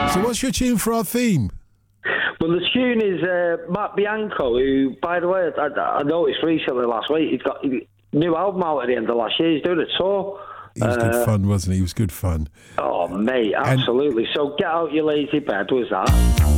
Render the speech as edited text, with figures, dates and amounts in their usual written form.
So what's your tune for our theme? Well, the tune is Matt Bianco, who, by the way, I noticed recently last week, he's got a new album out at the end of last year. He's doing a tour. He was good fun, wasn't he? He was good fun. Oh, mate, absolutely. So Get Out Your Lazy Bed was that.